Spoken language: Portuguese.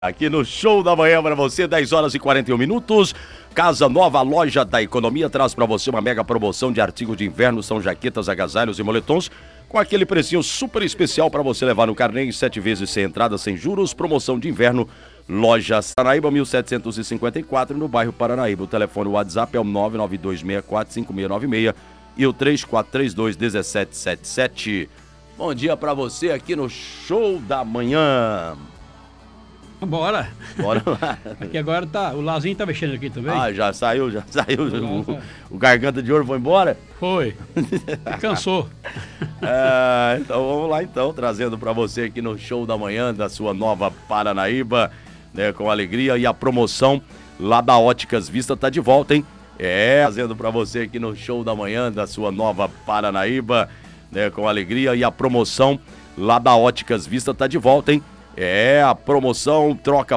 Aqui no Show da Manhã para você, 10 horas e 41 minutos. Casa Nova, loja da economia, traz para você uma mega promoção de artigos de inverno, são jaquetas, agasalhos e moletons, com aquele precinho super especial para você levar no carnê, 7 vezes sem entrada, sem juros, promoção de inverno, loja Paranaíba 1754, no bairro Paranaíba. O telefone WhatsApp é o 992645696 e o 34321777. Bom dia para você aqui no Show da Manhã. Bora lá. Aqui agora tá, o Lazinho tá mexendo aqui também. Já saiu. O garganta de ouro foi embora? Foi. Cansou. Então vamos lá então, trazendo para você aqui no Show da Manhã da sua Nova Paranaíba, né, com alegria, e a promoção lá da Óticas Vista tá de volta, hein? Trazendo para você aqui no Show da Manhã da sua Nova Paranaíba, né, com alegria, e a promoção lá da Óticas Vista tá de volta, hein? A promoção troca